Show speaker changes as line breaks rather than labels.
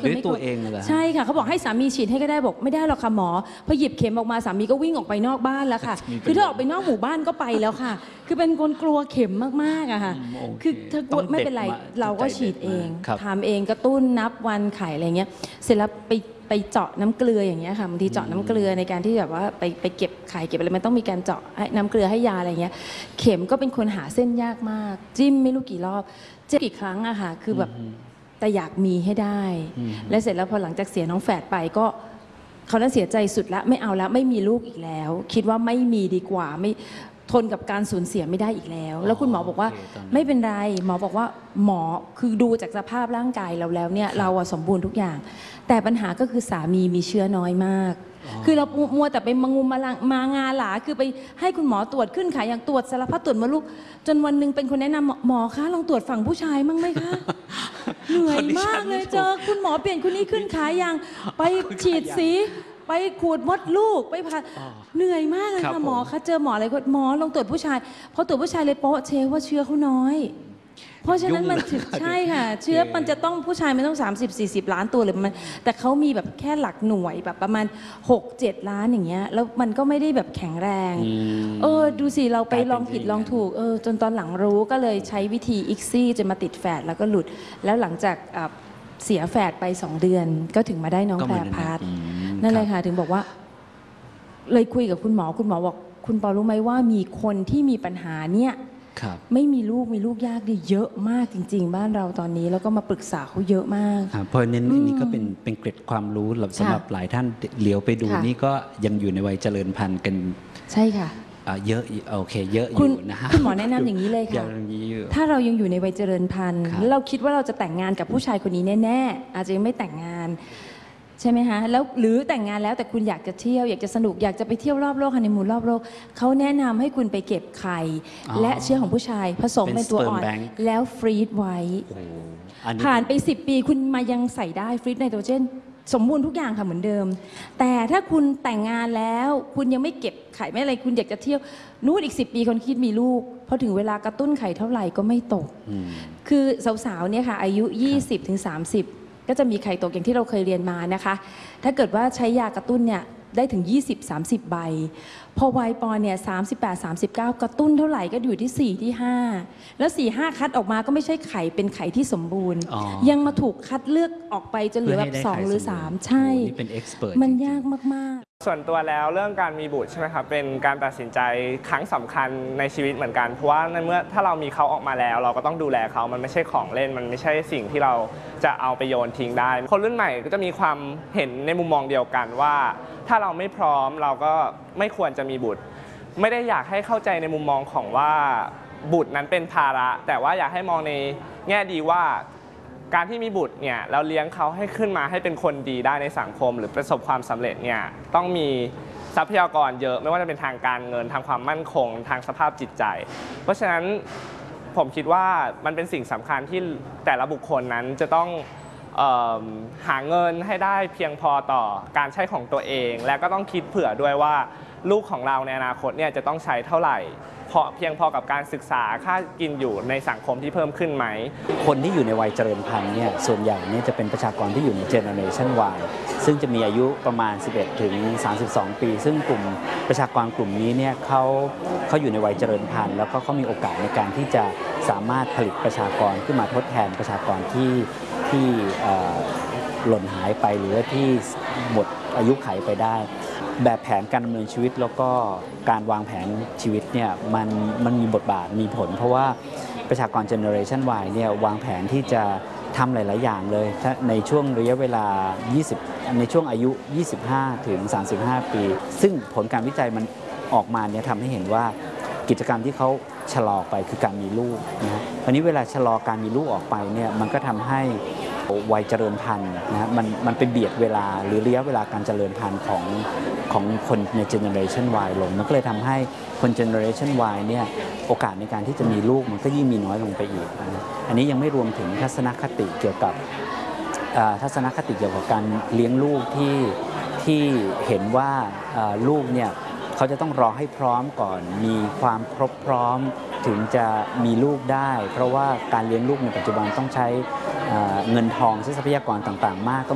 คือไม่ตัวเองเหรอ
ใช่ค่ะเขาบอกให้สามีฉีดให้ก็ได้บอกไม่ได้หรอกค่ะหมอพอหยิบเข็มออกมาสามีก็วิ่งออกไปนอกบ้านแล้วค่ะคือถ้าออกไปนอกหมู่บ้านก็ไปแล้วค่ะคือเป็นคนกลัวเข็มมากๆอะค่ะคือถ้ากลัวไม่เป็นไรเราก็ฉีดเองทำเองกระตุ้นนับวันไข่อะไรเงี้ยเสร็จแล้วไปเจาะน้ำเกลืออย่างเงี้ยค่ะบางทีเจาะน้ำเกลือในการที่แบบว่าไปเก็บไข่เก็บอะไรมันต้องมีการเจาะน้ำเกลือให้ยาอะไรเงี้ยเข็มก็เป็นคนหาเส้นยากมากจิ้มไม่รู้กี่รอบจิ้มกี่ครั้งอะค่ะคือแบบแต่อยากมีให้ได้และเสร็จแล้วพอหลังจากเสียน้องแฝดไปก็เขาน่าเสียใจสุดละไม่เอาแล้วไม่มีลูกอีกแล้วคิดว่าไม่มีดีกว่าไม่ทนกับการสูญเสียไม่ได้อีกแล้วแล้วคุณหมอบอกว่าไม่เป็นไรหมอบอกว่าหมอคือดูจากสภาพร่างกายเราแล้วเนี่ยเราสมบูรณ์ทุกอย่างแต่ปัญหาก็คือสามีมีเชื้อน้อยมากคือเรามัวแต่ไปมางาหลาคือไปให้คุณหมอตรวจขึ้นขาอย่างตรวจสารพัดตรวจมดลูกจนวันหนึ่งเป็นคนแนะนำหมอคะลองตรวจฝั่งผู้ชายมั้งไหมคะเหนื่อยมากเลยเจอคุณหมอเปลี่ยนคนนี้ขึ้นขาอย่างไปฉีดสีไปขูดมดลูกไปผ่าเหนื่อยมากเลยค่ะหมอคะเจอหมออะไรก็หมอลองตรวจผู้ชายพอตรวจผู้ชายเลยโป๊ะเชว่าเชื้อเขาน้อยเพราะฉะนั้นมันใช่ค่ะเชื้อมันจะต้องผู้ชายมันต้อง30-40 ล้านตัวเลยมันแต่เขามีแบบแค่หลักหน่วยแบบประมาณ6-7 ล้านอย่างเงี้ยแล้วมันก็ไม่ได้แบบแข็งแรงดูสิเราไปลองผิดลองถูกจนตอนหลังรู้ก็เลยใช้วิธีอิกซี่จนมาติดแฝดแล้วก็หลุดแล้วหลังจากเสียแฝดไป2 เดือนก็ถึงมาได้น้องแพรพัฒน์นั่นเลยค่ะถึงบอกว่าเลยคุยกับคุณหมอบอกคุณปอรู้ไหมว่ามีคนที่มีปัญหาเนี่ยไม่มีลูกยากเนี่ยเยอะมากจริงๆบ้านเราตอนนี้แล้วก็มาปรึกษาเขาเยอะมาก
เพราะนั้นนี่ก็เป็นเกร็ดความรู้สำหรับหลายท่านเหลียวไปดูนี่ก็ยังอยู่ในวัยเจริญพันธุ์กัน
ใช่ค่ะ
เยอะโอเคเยอะอยู่นะ
คุณหมอแนะนำอย่างนี้เลยค่ะถ้าเรายังอยู่ในวัยเจริญพันธุ์แล้วเราคิดว่าเราจะแต่งงานกับผู้ชายคนนี้แน่ๆอาจจะยังไม่แต่งงานใช่ไหมคะแล้วหรือแต่งงานแล้วแต่คุณอยากจะเที่ยวอยากจะสนุกอยากจะไปเที่ยวรอบโลกฮันนีมูนรอบโลกเขาแนะนำให้คุณไปเก็บไข่และเชื้อของผู้ชายผสมเป็นตัวอ่อนแล้วฟรีซไว้ผ่านไป10 ปีคุณมายังใส่ได้ฟรีซไนโตรเจนสมบูรณ์ทุกอย่างค่ะเหมือนเดิมแต่ถ้าคุณแต่งงานแล้วคุณยังไม่เก็บไข่ไม่อะไรคุณอยากจะเที่ยวนู่นอีก10 ปีคนคิดมีลูกพอถึงเวลากระตุ้นไข่เท่าไหร่ก็ไม่ตกคือสาวๆเนี่ยค่ะอายุ20-30ก็จะมีไข่ตกอย่างที่เราเคยเรียนมานะคะถ้าเกิดว่าใช้ยากระตุ้นเนี่ยได้ถึง20-30 ใบพอวัยปอนเนี่ย38-39กระตุ้นเท่าไหร่ก็อยู่ที่4ที่5แล้ว4-5คัดออกมาก็ไม่ใช่ไข่เป็นไข่ที่สมบูรณ์ยังมาถูกคัดเลือกออกไปจนเหลือแบบ2หรือ3ใช่มันยากมาก
ๆส่วนตัวแล้วเรื่องการมีบุตรใช่ไหมครับเป็นการตัดสินใจครั้งสำคัญในชีวิตเหมือนกันเพราะว่าในเมื่อถ้าเรามีเขาออกมาแล้วเราก็ต้องดูแลเขามันไม่ใช่ของเล่นมันไม่ใช่สิ่งที่เราจะเอาไปโยนทิ้งได้คนรุ่นใหม่ก็จะมีความเห็นในมุมมองเดียวกันว่าถ้าเราไม่พร้อมเราก็ไม่ควรจะมีบุตรไม่ได้อยากให้เข้าใจในมุมมองของว่าบุตรนั้นเป็นภาระแต่ว่าอยากให้มองในแง่ดีว่าการที่มีบุตรเนี่ยเราเลี้ยงเขาให้ขึ้นมาให้เป็นคนดีได้ในสังคมหรือประสบความสำเร็จเนี่ยต้องมีทรัพยากรเยอะไม่ว่าจะเป็นทางการเงินทางความมั่นคงทางสภาพจิตใจเพราะฉะนั้นผมคิดว่ามันเป็นสิ่งสำคัญที่แต่ละบุคคลนั้นจะต้องหาเงินให้ได้เพียงพอต่อการใช้ของตัวเองและก็ต้องคิดเผื่อด้วยว่าลูกของเราในอนาคตเนี่ยจะต้องใช้เท่าไหร่เพียงพอกับการศึกษาค่ากินอยู่ในสังคมที่เพิ่มขึ้นไหม
คนที่อยู่ในวัยเจริญพันธุ์เนี่ยส่วนใหญ่เนี่ยจะเป็นประชากรที่อยู่ในเจเนอเรชัน Y ซึ่งจะมีอายุประมาณ11-32 ปีซึ่งกลุ่มประชากรกลุ่มนี้เนี่ยเขาอยู่ในวัยเจริญพันธุ์แล้วก็เขามีโอกาสในการที่จะสามารถผลิตประชากรขึ้นมาทดแทนประชากรที่หล่นหายไปหรือว่าที่หมดอายุไขไปได้แบบแผนการดำเนินชีวิตแล้วก็การวางแผนชีวิตเนี่ยมันมีบทบาทมีผลเพราะว่าประชากรเจเนอเรชัน Y เนี่ยวางแผนที่จะทำหลายๆอย่างเลยในช่วงระยะเวลาในช่วงอายุ 25-35 ปีซึ่งผลการวิจัยมันออกมาเนี่ยทำให้เห็นว่ากิจกรรมที่เขาชะลอไปคือการมีลูกนะฮะวันนี้เวลาชะลอการมีลูกออกไปเนี่ยมันก็ทำให้วัยเจริญพันธุ์นะมันไปเบียดเวลาหรือระยะเวลาการเจริญพันธุ์ของคนในเจเนอเรชัน Y ลงมันก็เลยทำให้คนเจเนอเรชัน Y เนี่ยโอกาสในการที่จะมีลูกมันก็ยิ่งมีน้อยลงไปอีกนะอันนี้ยังไม่รวมถึงทัศนคติเกี่ยวกับการเลี้ยงลูกที่เห็นว่าลูกเนี่ยเขาจะต้องรอให้พร้อมก่อนมีความครบพร้อมถึงจะมีลูกได้เพราะว่าการเลี้ยงลูกในปัจจุบันต้องใช้เงินทองใช้ทรัพยากรต่างๆมาก